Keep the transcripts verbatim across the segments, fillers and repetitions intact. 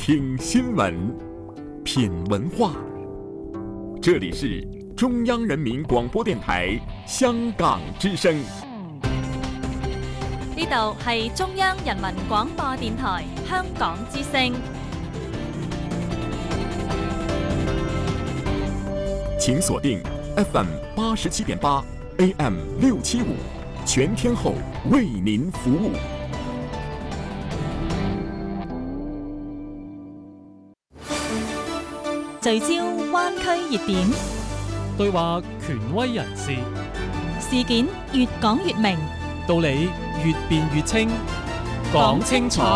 聽新聞，品文化。這裡是中央人民廣播電台香港之聲。 呢度係中央人民廣播電台香港之聲。 請鎖定 F M 八十七點八 A M 六七五，全天候為您服務。 聚焦灣區熱點， 對話權威人士， 事件越講越明， 道理越辯越清，講清楚，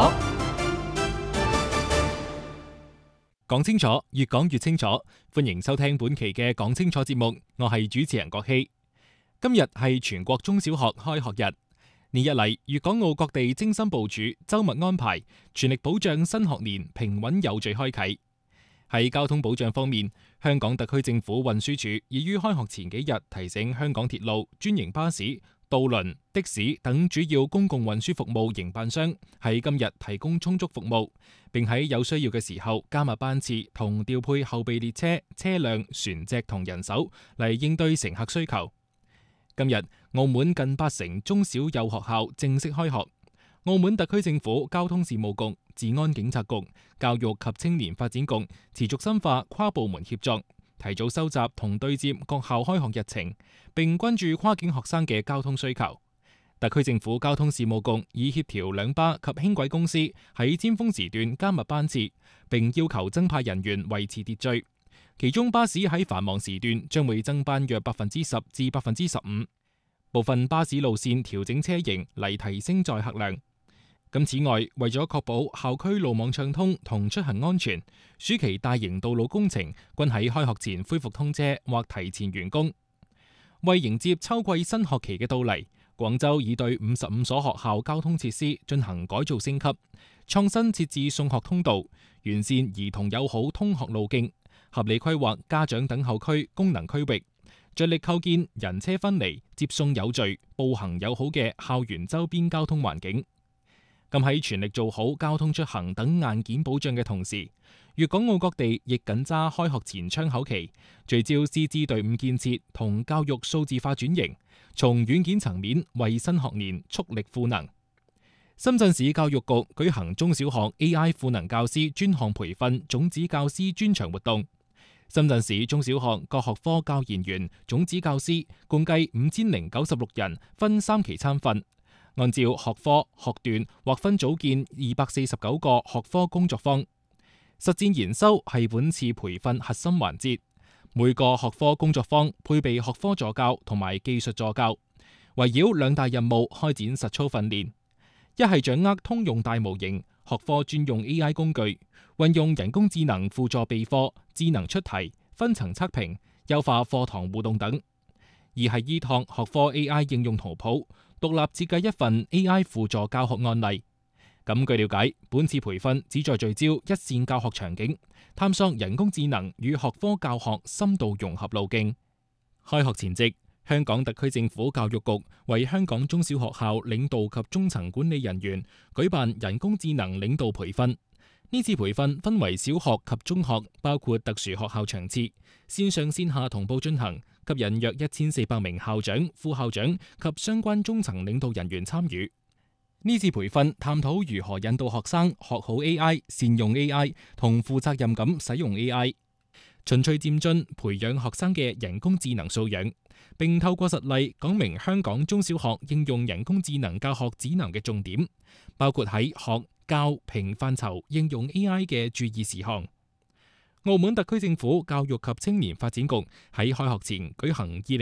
講清楚，越講越清楚。歡迎收聽本期嘅講清楚節目，我係主持人郭希。今日係全國中小學開學日，呢日嚟，粵港澳各地精心部署、周密安排，全力保障新學年平穩有序開啟。喺交通保障方面，香港特區政府運輸署已於開學前幾日提醒香港鐵路、專營巴士、渡輪、的士等主要公共運輸服務營辦商喺今日提供充足服務，並喺有需要嘅時候加密班次同調配後備列車、車輛、船隻同人手嚟應對乘客需求。今日，澳門近八成中小幼學校正式開學。澳門特區政府交通事務局、治安警察局、教育及青年發展局持續深化跨部門協作，提早收集同對接各校開學日程，並關注跨境學生嘅交通需求。特區政府交通事務局已協調兩巴及輕軌公司喺尖峰時段加密班次，並要求增派人員維持秩序。其中巴士喺繁忙時段將會增班約百分之十至百分之十五，部分巴士路線調整車型嚟提升載客量。咁此外，為咗確保校區路網暢通同出行安全，暑期大型道路工程均喺開學前恢復通車或提前完工。為迎接秋季新學期嘅到嚟，廣州已對五十五所學校交通設施進行改造升級，創新設置送學通道，完善兒童友好通學路徑，合理規劃家長等候區功能區域，着力構建人車分離、接送有序、步行友好嘅校園周邊交通環境。咁喺全力做好交通出行等硬件保障嘅同時，粵港澳各地亦緊揸開學前窗口期，聚焦師資隊伍建設同教育數字化轉型，從軟件層面為新學年蓄力賦能。深圳市教育局舉行中小學 A I 賦能教師專項培訓種子教師專場活動，深圳市中小學各學科教研員、種子教師共計五千零九十六人，分三期參訓。按照學科、學段劃分組建二百四十九個學科工作坊，實戰研修係本次培訓核心環節。每個學科工作坊配備學科助教同埋技術助教，圍繞兩大任務開展實操訓練。一係掌握通用大模型、學科專用 A I 工具，運用人工智能輔助備課、智能出題、分層測評、優化課堂互動等。二係依託學科 A I 應用圖譜，獨立設計一份 A I 輔助教學案例。咁據了解，本次培訓旨在聚焦一線教學場景，探索人工智能與學科教學深度融合路徑。開學前夕，香港特區政府教育局為香港中小學校領導及中層管理人員舉辦人工智能領導培訓。呢次培訓分為小學及中學，包括特殊學校場次，線上線下同步進行，吸引約一千四百名校長、副校長及相關中層領導人員參與。呢次培訓探討如何引導學生學好 A I、善用 A I 同負責任咁使用 A I， 循序漸進培養學生嘅人工智能素養，並透過實例講明香港中小學應用人工智能教學指南嘅重點，包括喺學、教、評範疇應用 A I 嘅注意事項。澳門特區政府教育及青年發展局喺開學前舉行二零